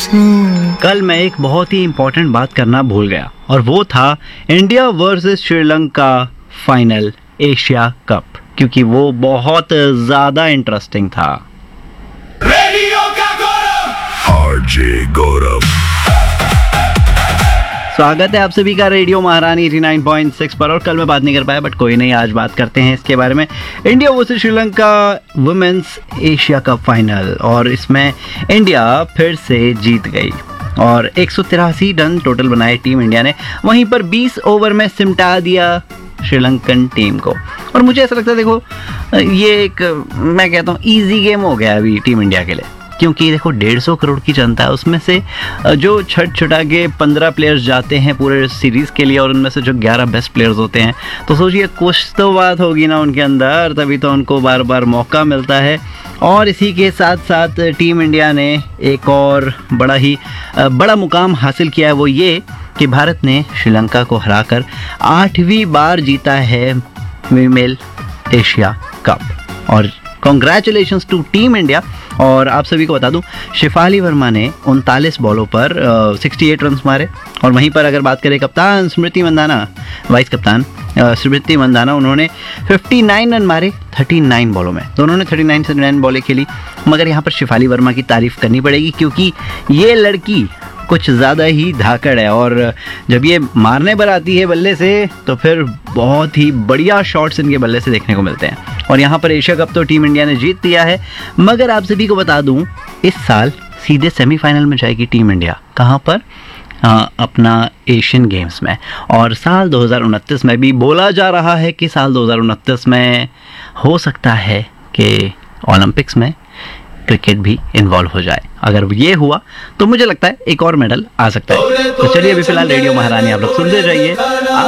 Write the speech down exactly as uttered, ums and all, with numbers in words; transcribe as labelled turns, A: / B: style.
A: कल मैं एक बहुत ही इम्पोर्टेंट बात करना भूल गया और वो था India versus Sri Lanka final Asia cup, क्योंकि वो बहुत ज़्यादा इंटरेस्टिंग था।
B: रेडियो का गौरव आरजे गौरव।
A: स्वागत है आप सभी का रेडियो महारानी नवासी पॉइंट छह पर। और कल मैं बात नहीं कर पाया, बट कोई नहीं, आज बात करते हैं इसके बारे में। India versus Sri Lanka women's Asia cup final, और इसमें इंडिया फिर से जीत गई और एक सौ तिरासी रन टोटल बनाए टीम इंडिया ने। वहीं पर बीस ओवर में सिमटा दिया श्रीलंकन टीम को। और मुझे ऐसा लगता है, देखो ये एक, मैं कहता हूँ ईजी गेम हो गया अभी टीम इंडिया के लिए, क्योंकि देखो डेढ़ सौ करोड़ की जनता है, उसमें से जो छठ छुटा के पंद्रह प्लेयर्स जाते हैं पूरे सीरीज़ के लिए और उनमें से जो ग्यारह बेस्ट प्लेयर्स होते हैं, तो सोचिए कुछ तो बात होगी ना उनके अंदर, तभी तो उनको बार बार मौका मिलता है। और इसी के साथ साथ टीम इंडिया ने एक और बड़ा ही बड़ा मुकाम हासिल किया है, वो ये कि भारत ने श्रीलंका को हराकर आठवीं बार जीता है फीमेल एशिया कप। और कॉन्ग्रेचुलेशंस टू टीम इंडिया। और आप सभी को बता दूं, शेफाली वर्मा ने उनतालीस बॉलों पर अड़सठ रन मारे। और वहीं पर अगर बात करें कप्तान स्मृति मंदाना, वाइस कप्तान स्मृति मंदाना, उन्होंने उनसठ रन मारे उनतालीस बॉलों में। दोनों ने उनतालीस से उनतालीस बॉलें खेली। मगर यहाँ पर शेफाली वर्मा की तारीफ करनी पड़ेगी, क्योंकि ये लड़की कुछ ज़्यादा ही धाकड़ है, और जब ये मारने पर आती है बल्ले से तो फिर बहुत ही बढ़िया शॉट्स इनके बल्ले से देखने को मिलते हैं। और यहाँ पर एशिया कप तो टीम इंडिया ने जीत लिया है। मगर आप सभी को बता दूं, इस साल सीधे सेमीफाइनल में जाएगी टीम इंडिया। कहाँ पर? आ, अपना एशियन गेम्स में। और साल दो हज़ार उनतीस में भी बोला जा रहा है कि साल दो हज़ार उनतीस में हो सकता है कि ओलंपिक्स में क्रिकेट भी इन्वॉल्व हो जाए। अगर ये हुआ तो मुझे लगता है एक और मेडल आ सकता है। तो चलिए अभी फिलहाल रेडियो महारानी आप लोग सुनते जाइए।